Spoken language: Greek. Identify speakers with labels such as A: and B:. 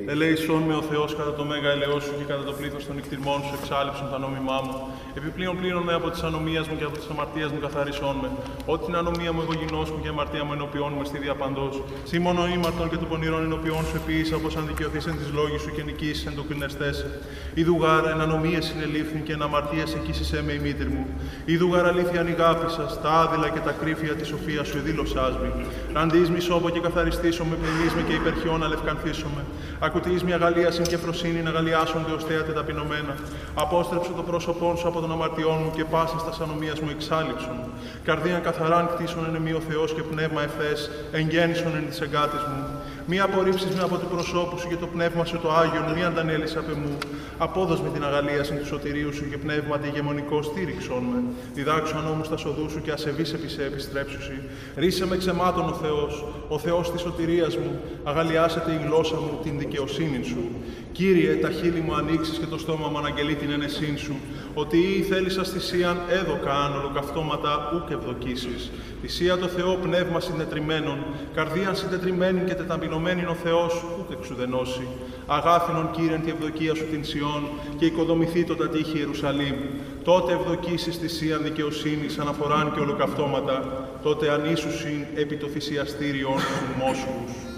A: Ελέησόν με ο Θεός κατά το μέγα ελαιό σου και κατά το πλήθος των νυχτηρμών σου εξάλληψον τα νόμιμά μου. Επιπλέον πλήρων με από της ανομίας μου και από της αμαρτίας μου καθαρίσόν με. Ό,τι την ανομία μου εγώ γινός μου και η αμαρτία μου ενώπιόν μου στη διαπαντός. Σίμωνο ήμαρτον και του πονηρών ενώπιόν σου επίησα, όπως αν δικαιωθείς εν της λόγης σου και νικήσεις εν το κρινεστέσαι. Ιδου γάρ εν ανομίες συνελήφθην και εν αμαρτίες εκείσισέ με η μήτρη μου. Ιδου γάρ αλήθεια ανηγάπησας, τα άδειλα και τα κρύφια της σοφίας σου εδήλωσάς μη. Ραντείς μη σώπο και καθαριστήσω με, πληγείς με και υπερχιών αλευκανθήσω με. Ακουτείς μια αγαλίασιν και φροσύνη να αγαλιάσονται ως θέατε ταπεινωμένα. Απόστρεψε το πρόσωπόν σου από των αμαρτιών μου και πάσης τας ανομίας μου εξάλληψον. Καρδίαν καθαράν κτίσον εν εμεί ο Θεός και πνεύμα ευθές εγγέννησον εν της εγκάτης μου. Μη απορρίψεις με από του προσώπου σου και το πνεύμα σου το Άγιον, μη αντανέλεις απ' εμού. Απόδος με την αγαλίασιν του σωτηρίου σου και πνεύματι ηγεμονικό στήριξον με. Διδάξου ανώμους τα σοδού σου και ασεβείς επί σε επιστρέψουσι. Ρίσε με ξεμάτων ο Θεός της σωτηρίας μου. Αγαλιάσετε η γλώσσα μου την δικαιοσύνη σου. Κύριε, τα χείλη μου ανοίξεις και το στόμα μου αναγγελεί την ενεσύν σου. Ότι ή θέλησας θυσίαν έδωκα αν ολοκαυτώματα ούκ ευδοκίσεις. Θυσία το Θεό πνεύμα συντετριμένων, καρδίαν συντετριμένην και τεταμπεινωμένην ο Θεός ούκ εξουδενώσει. Αγάθινον Κύριεν τη ευδοκία σου την Σιών και οικοδομηθεί το τα τείχη Ιερουσαλήμ. Τότε ευδοκίσεις θυσίαν δικαιοσύνης, αναφοράν και ολοκαυτώματα, τότε ανήσουσιν επί το θυσιαστήριον του Μόσχους.